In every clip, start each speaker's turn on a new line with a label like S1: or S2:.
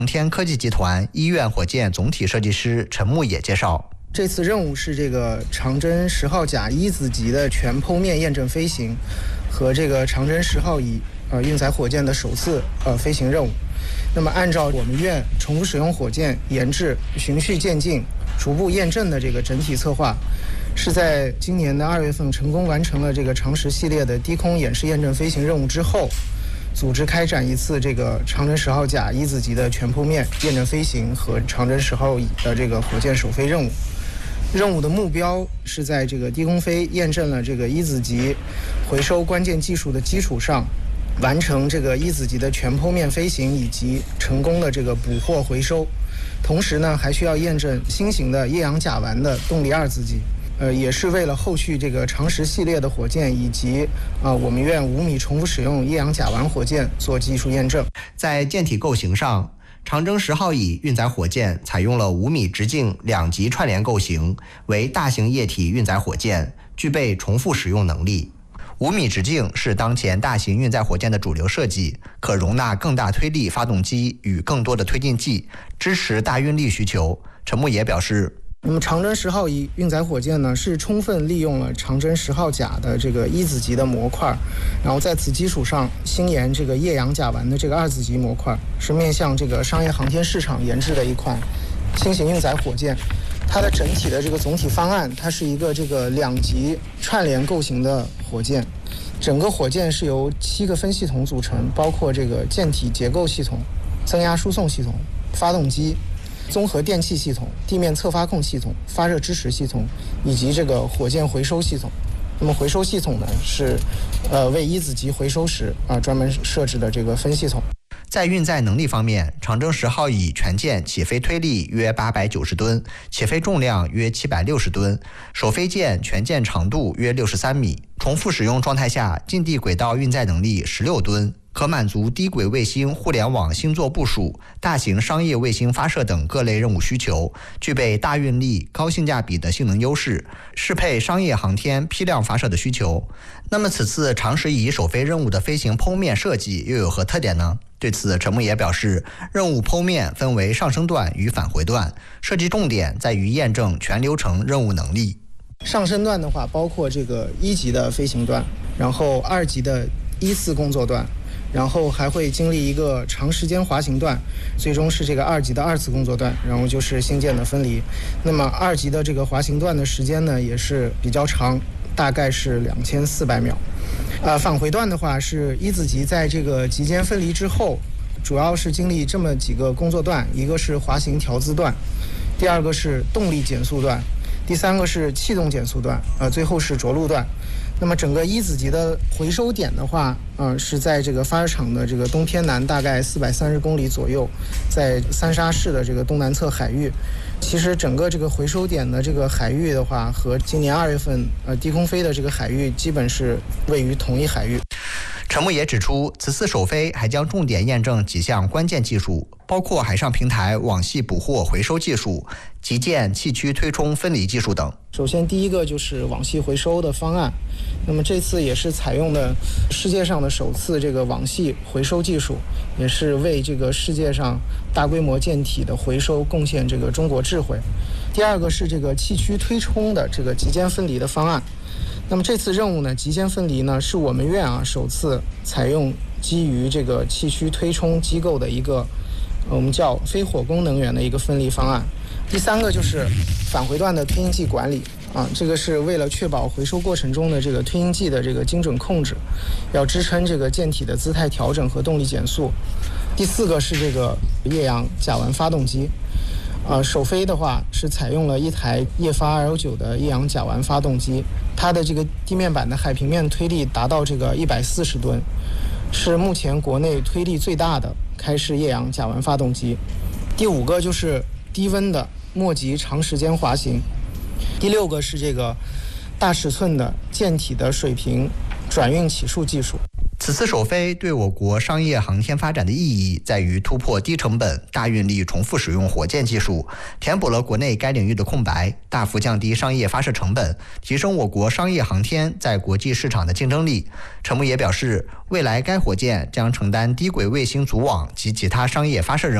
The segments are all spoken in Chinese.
S1: 航天科技集团医院火箭总体设计师陈牧野介绍，
S2: 这次任务是这个长征10号甲一子级的全剖面验证飞行和这个长征10号乙运载火箭的首次飞行任务。那么按照我们院重复使用火箭研制、循序渐进、逐步验证的这个整体策划，是在今年的2月份成功完成了这个长10系列的低空演示验证飞行任务之后，组织开展一次这个长征10号甲一子级的全剖面验证飞行和长征10号乙的这个火箭首飞任务。任务的目标是在这个低空飞验证了这个一子级回收关键技术的基础上，完成这个一子级的全剖面飞行以及成功的这个捕获回收。同时呢，还需要验证新型的液氧甲烷的动力2子级。也是为了后续这个长10系列的火箭以及我们院5米重复使用液氧甲烷火箭做技术验证。
S1: 在舰体构型上，长征10号乙运载火箭采用了5米直径2级串联构型，为大型液体运载火箭，具备重复使用能力。5米直径是当前大型运载火箭的主流设计，可容纳更大推力发动机与更多的推进剂，支持大运力需求。陈牧野表示，
S2: 那么长征10号乙运载火箭呢，是充分利用了长征10号甲的这个一子级的模块，然后在此基础上新研这个液氧甲烷的这个2子级模块，是面向这个商业航天市场研制的一款新型运载火箭。它的整体的这个总体方案，它是一个这个2级串联构型的火箭，整个火箭是由7个分系统组成，包括这个舰体结构系统、增压输送系统、发动机、综合电气系统、地面侧发控系统、发热支持系统以及这个火箭回收系统。那么回收系统呢，是为一子级回收时专门设置的这个分系统。
S1: 在运载能力方面，长征10号乙全舰起飞推力约890吨，起飞重量约760吨，首飞舰全舰长度约63米，重复使用状态下近地轨道运载能力16吨，可满足低轨卫星互联网星座部署、大型商业卫星发射等各类任务需求，具备大运力、高性价比的性能优势，适配商业航天批量发射的需求。那么此次长10乙首飞任务的飞行剖面设计又有何特点呢？对此，陈牧野表示，任务剖面分为上升段与返回段，设计重点在于验证全流程任务能力。
S2: 上升段的话，包括这个1级的飞行段，然后2级的依次工作段，然后还会经历一个长时间滑行段，最终是这个2级的2次工作段，然后就是星舰的分离。那么2级的这个滑行段的时间呢，也是比较长，大概是2400秒。返回段的话，是一子级在这个级间分离之后，主要是经历这么几个工作段，一个是滑行调姿段，第二个是动力减速段，第三个是气动减速段，最后是着陆段。那么整个一子级的回收点的话，是在这个发射场的这个东偏南大概430公里左右，在三沙市的这个东南侧海域。其实整个这个回收点的这个海域的话，和今年2月份低空飞的这个海域基本是位于同一海域。
S1: 陈牧野指出，此次首飞还将重点验证几项关键技术，包括海上平台网系捕获回收技术、极舰气驱推冲分离技术等。
S2: 首先第一个就是网系回收的方案，那么这次也是采用的世界上的首次这个网系回收技术，也是为这个世界上大规模舰体的回收贡献这个中国智慧。第二个是这个气驱推冲的这个极间分离的方案。那么这次任务呢，极间分离呢是我们院首次采用基于这个气驱推冲机构的一个我们叫非火攻能源的一个分离方案。第三个就是返回段的推进剂管理这个是为了确保回收过程中的这个推进剂的这个精准控制，要支撑这个舰体的姿态调整和动力减速。第四个是这个液氧甲烷发动机。首飞的话是采用了一台液发 219的液氧甲烷发动机，它的这个地面板的海平面推力达到这个140吨，是目前国内推力最大的开式液氧甲烷发动机。第五个就是低温的末级长时间滑行。第六个是这个大尺寸的舰体的水平转运起数技术。
S1: 此次首飞对我国商业航天发展的意义在于突破低成本、大运力重复使用火箭技术，填补了国内该领域的空白，大幅降低商业发射成本，提升我国商业航天在国际市场的竞争力。陈牧野表示，未来该火箭将承担低轨卫星组网及其他商业发射任务。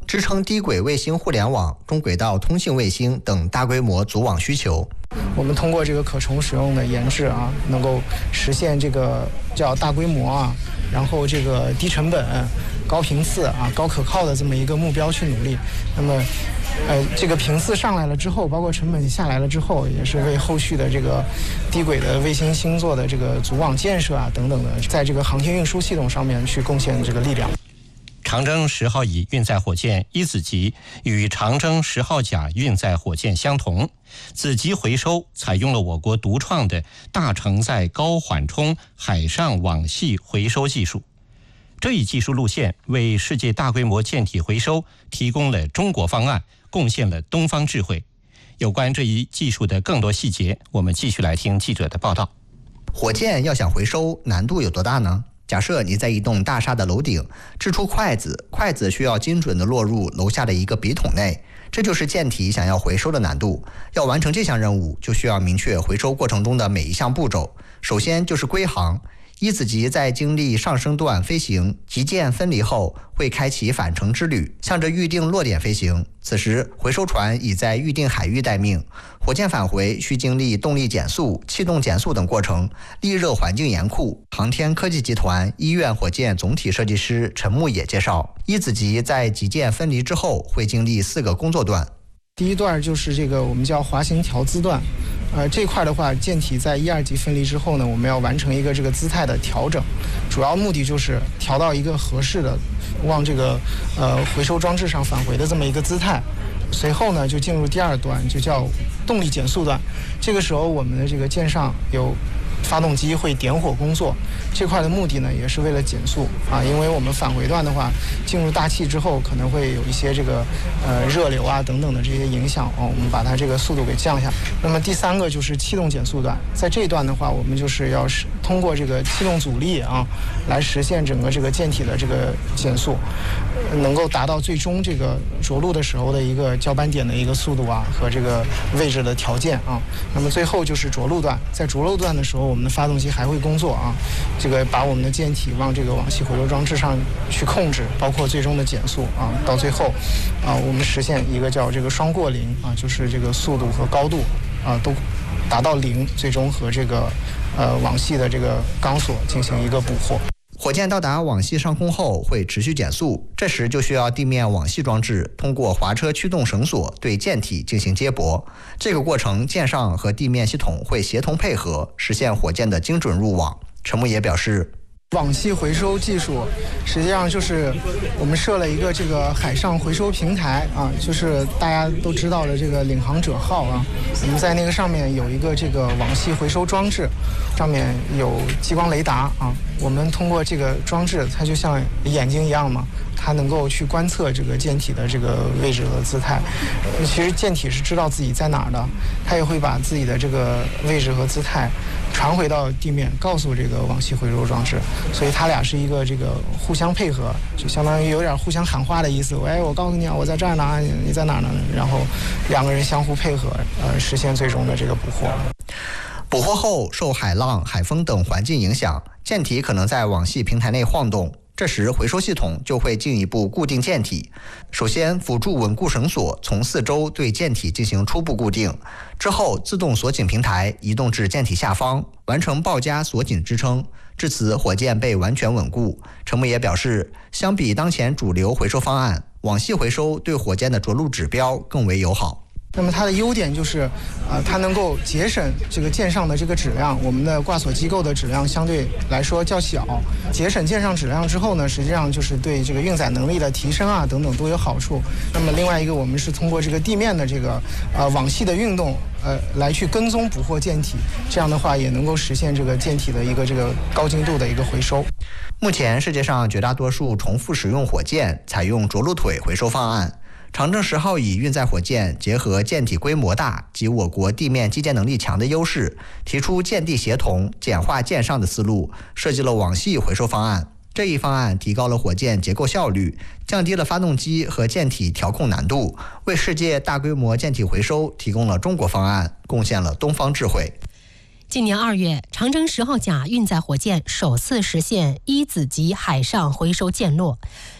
S1: 支撑低轨卫星互联网、中轨道通信卫星等大规模组网需求。
S2: 我们通过这个可重使用的研制啊，能够实现这个叫大规模啊，然后这个低成本、高频次啊、高可靠的这么一个目标去努力。那么，这个频次上来了之后，包括成本下来了之后，也是为后续的这个低轨的卫星星座的这个组网建设啊等等的，在这个航天运输系统上面去贡献这个力量。
S3: 长征10号乙运载火箭一子级与长征10号甲运载火箭相同，子级回收采用了我国独创的大承载高缓冲海上网系回收技术。这一技术路线为世界大规模舰体回收提供了中国方案，贡献了东方智慧。有关这一技术的更多细节，我们继续来听记者的报道。
S1: 火箭要想回收，难度有多大呢？假设你在一栋大厦的楼顶掷出筷子，筷子需要精准地落入楼下的一个笔筒内，这就是舰体想要回收的难度。要完成这项任务，就需要明确回收过程中的每一项步骤。首先就是归航。一子级在经历上升段飞行，级舰分离后会开启返程之旅，向着预定落点飞行。此时回收船已在预定海域待命，火箭返回需经历动力减速、气动减速等过程，利热环境严酷。航天科技集团医院火箭总体设计师陈牧野介绍，一子级在级舰分离之后会经历4个工作段。
S2: 第一段就是这个我们叫滑行调姿段，这块的话，舰体在1、2级分离之后呢，我们要完成一个这个姿态的调整，主要目的就是调到一个合适的往这个回收装置上返回的这么一个姿态。随后呢，就进入第2段，就叫动力减速段。这个时候，我们的这个舰上有发动机会点火工作，这块的目的呢也是为了减速啊，因为我们返回段的话，进入大气之后可能会有一些这个热流啊等等的这些影响我们把它这个速度给降下。那么第3个就是气动减速段，在这一段的话，我们就是要通过这个气动阻力啊，来实现整个这个舰体的这个减速，能够达到最终这个着陆的时候的一个交班点的一个速度啊和这个位置的条件啊。那么最后就是着陆段，在着陆段的时候，我们的发动机还会工作啊，这个把我们的舰体往这个网系回收装置上去控制，包括最终的减速啊，到最后啊，我们实现一个叫这个双过零啊，就是这个速度和高度啊都达到0，最终和这个网系的这个钢索进行一个捕获。
S1: 火箭到达网系上空后会持续减速，这时就需要地面网系装置通过滑车驱动绳索对舰体进行接驳。这个过程舰上和地面系统会协同配合，实现火箭的精准入网。陈牧野表示，
S2: 网系回收技术实际上就是我们设了一个这个海上回收平台啊，就是大家都知道的这个领航者号啊，我们在那个上面有一个这个网系回收装置，上面有激光雷达啊，我们通过这个装置，它就像眼睛一样嘛，它能够去观测这个舰体的这个位置和姿态。其实舰体是知道自己在哪儿的，它也会把自己的这个位置和姿态传回到地面，告诉这个网系回收装置。所以它俩是一个这个互相配合，就相当于有点互相喊话的意思。我告诉你啊，我在这儿呢，你在哪儿呢？然后2个人相互配合，实现最终的这个捕获。
S1: 捕获后受海浪、海风等环境影响，舰体可能在网系平台内晃动。这时回收系统就会进一步固定舰体。首先辅助稳固绳索从4周对舰体进行初步固定，之后自动锁紧平台移动至舰体下方，完成抱夹锁紧支撑。至此火箭被完全稳固。陈牧野表示，相比当前主流回收方案，网系回收对火箭的着陆指标更为友好。
S2: 那么它的优点就是，它能够节省这个舰上的这个质量，我们的挂锁机构的质量相对来说较小，节省舰上质量之后呢，实际上就是对这个运载能力的提升啊等等都有好处。那么另外一个，我们是通过这个地面的这个网系的运动，来去跟踪捕获舰体，这样的话也能够实现这个舰体的一个这个高精度的一个回收。
S1: 目前世界上绝大多数重复使用火箭采用着陆腿回收方案。长征10号乙运载火箭结合舰体规模大及我国地面基建能力强的优势，提出舰地协同、简化舰上的思路，设计了网系回收方案。这一方案提高了火箭结构效率，降低了发动机和舰体调控难度，为世界大规模舰体回收提供了中国方案，贡献了东方智慧。
S4: 今年2月，长征10号甲运载火箭首次实现1子级海上回收降落。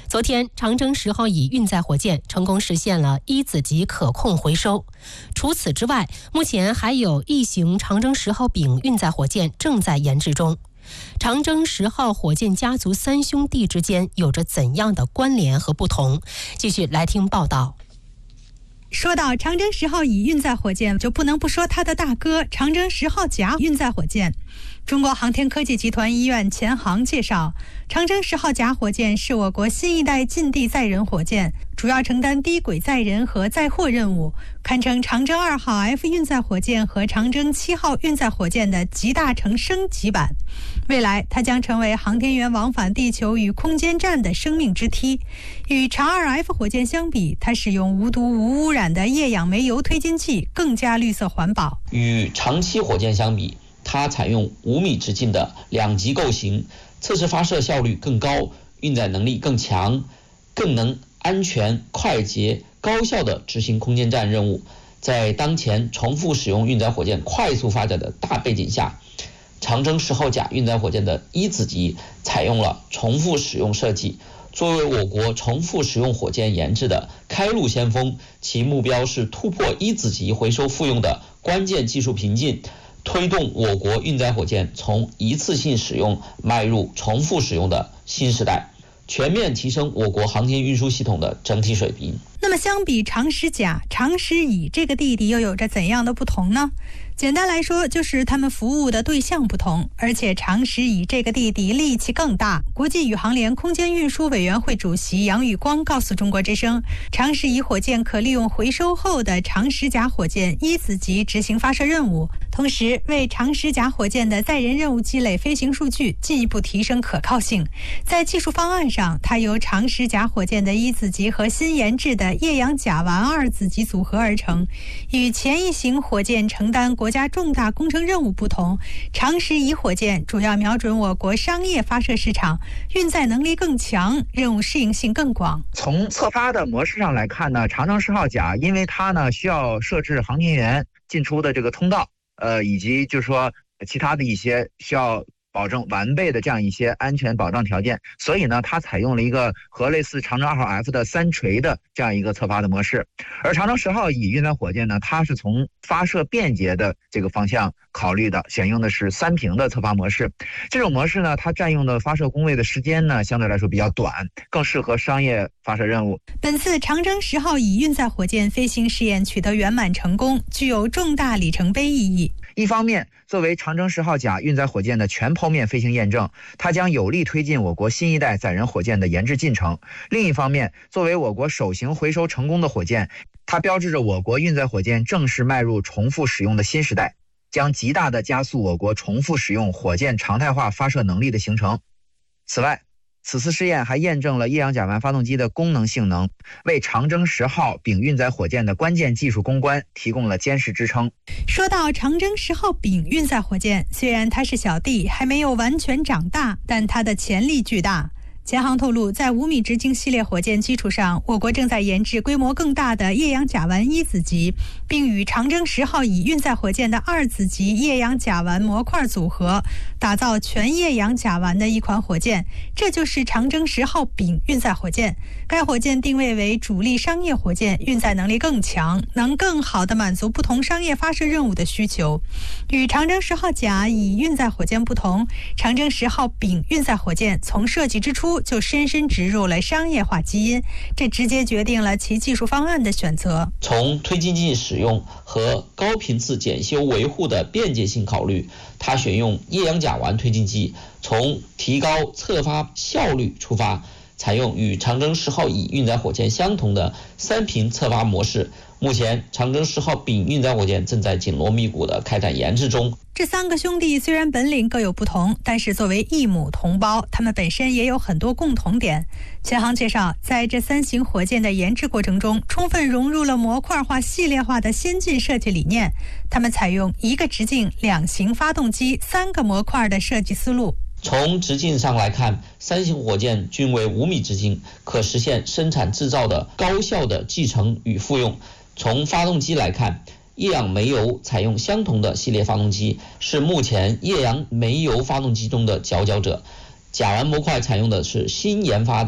S4: 昨天，长征10号乙运载火箭成功实现了一子级可控回收。除此之外，目前还有一型长征10号丙运载火箭正在研制中。长征10号火箭家族3兄弟之间有着怎样的关联和不同？继续来听报道。
S5: 说到长征10号乙运载火箭，就不能不说它的大哥长征10号甲运载火箭。中国航天科技集团医院钱航介绍，长征10号甲火箭是我国新一代近地载人火箭，主要承担低轨载人和载货任务，堪称长征2号 F 运载火箭和长征7号运载火箭的集大成升级版。未来，它将成为航天员往返地球与空间站的生命之梯。与长2F 火箭相比，它使用无毒无污染的液氧煤油推进器，更加绿色环保。
S6: 与长7火箭相比，它采用5米直径的2级构型，测试发射效率更高，运载能力更强，更能安全、快捷、高效地执行空间站任务。在当前重复使用运载火箭快速发展的大背景下，长征10号甲运载火箭的一子级采用了重复使用设计。作为我国重复使用火箭研制的开路先锋，其目标是突破一子级回收复用的关键技术瓶颈，推动我国运载火箭从一次性使用迈入重复使用的新时代，全面提升我国航天运输系统的整体水平。
S5: 那么相比长10甲、长10乙这个弟弟又有着怎样的不同呢？简单来说，就是他们服务的对象不同，而且长10乙这个弟弟力气更大。国际宇航联空间运输委员会主席杨宇光告诉中国之声，长10乙火箭可利用回收后的长10甲火箭一子级执行发射任务，同时为长10甲火箭的载人任务积累飞行数据，进一步提升可靠性。在技术方案上，它由长10甲火箭的一子级和新研制的液氧甲烷2子级组合而成。与前一型火箭承担国家重大工程任务不同，长10乙火箭主要瞄准我国商业发射市场，运载能力更强，任务适应性更广。
S7: 从测发的模式上来看呢，长征10号甲因为它呢需要设置航天员进出的这个通道，以及就是说其他的一些需要保证完备的这样一些安全保障条件，所以呢，它采用了一个和类似长征2号 F 的3锤的这样一个测发的模式。而长征10号乙运载火箭呢，它是从发射便捷的这个方向考虑的，选用的是3屏的测发模式。这种模式呢，它占用的发射工位的时间呢，相对来说比较短，更适合商业发射任务。
S5: 本次长征10号乙运载火箭飞行试验取得圆满成功，具有重大里程碑意义。
S7: 一方面，作为长征10号甲运载火箭的全剖面飞行验证，它将有力推进我国新一代载人火箭的研制进程。另一方面，作为我国首型回收成功的火箭，它标志着我国运载火箭正式迈入重复使用的新时代，将极大地加速我国重复使用火箭常态化发射能力的形成。此外，此次试验还验证了液氧甲烷发动机的功能性能，为长征10号丙运载火箭的关键技术攻关提供了坚实支撑。
S5: 说到长征10号丙运载火箭，虽然它是小弟，还没有完全长大，但它的潜力巨大。钱航透露，在5米直径系列火箭基础上，我国正在研制规模更大的液氧甲烷一子级，并与长征10号乙运载火箭的2子级液氧甲烷模块组合，打造全液氧甲烷的一款火箭。这就是长征10号丙运载火箭。该火箭定位为主力商业火箭，运载能力更强，能更好地满足不同商业发射任务的需求。与长征10号甲乙运载火箭不同，长征10号丙运载火箭从设计之初就深深植入了商业化基因，这直接决定了其技术方案的选择。
S6: 从推进剂使用和高频次检修维护的便捷性考虑，它选用液氧甲烷推进剂，从提高测发效率出发，采用与长征10号乙运载火箭相同的3屏测发模式。目前，长征10号丙运载火箭正在紧锣密鼓地开展研制中。
S5: 这3个兄弟虽然本领各有不同，但是作为异母同胞，他们本身也有很多共同点。钱航介绍，在这3型火箭的研制过程中，充分融入了模块化、系列化的先进设计理念。他们采用1个直径、2型发动机、3个模块的设计思路。
S6: 从直径上来看，3型火箭均为5米直径，可实现生产制造的高效的继承与复用。从发动机来看，液氧煤油采用相同的系列发动机，是目前液氧煤油发动机中的佼佼者。甲烷模块采用的是新研发的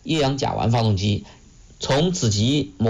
S6: 液氧甲烷发动机，从子级